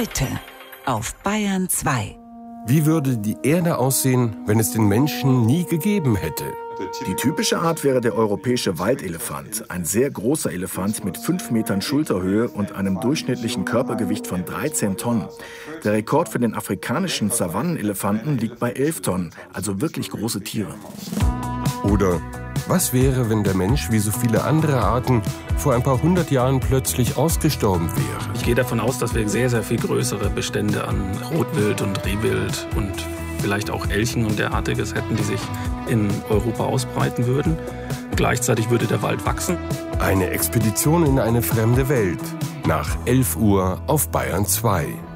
Heute auf Bayern 2. Wie würde die Erde aussehen, wenn es den Menschen nie gegeben hätte? Die typische Art wäre der europäische Waldelefant. Ein sehr großer Elefant mit 5 Metern Schulterhöhe und einem durchschnittlichen Körpergewicht von 13 Tonnen. Der Rekord für den afrikanischen Savannenelefanten liegt bei 11 Tonnen, also wirklich große Tiere. Oder was wäre, wenn der Mensch, wie so viele andere Arten, vor ein paar hundert Jahren plötzlich ausgestorben wäre? Ich gehe davon aus, dass wir sehr, sehr viel größere Bestände an Rotwild und Rehwild und vielleicht auch Elchen und derartiges hätten, die sich in Europa ausbreiten würden. Gleichzeitig würde der Wald wachsen. Eine Expedition in eine fremde Welt. Nach 11 Uhr auf Bayern 2.